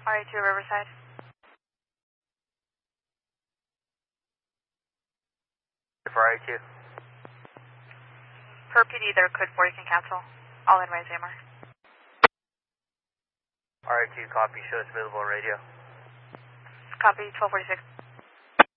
RA2 Riverside. For RA2. Per PD, they're code 4, you can cancel. All in rise AMR. RA2, copy, show us available on radio. Copy, 1246.